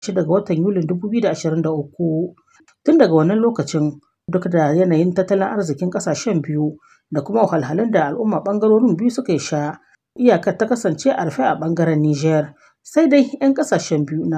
6 ga watan Yulin 2023. Tun daga wannan lokacin, duk da yanayin tattalin arzikin ƙasashen biyu da kuma wahalhalun da al'umma ɓangarorin biyu suka sha, iyakar ta kasance a rufe a ɓangaren Nijar. Sai dai 'yan ƙasashen biyu na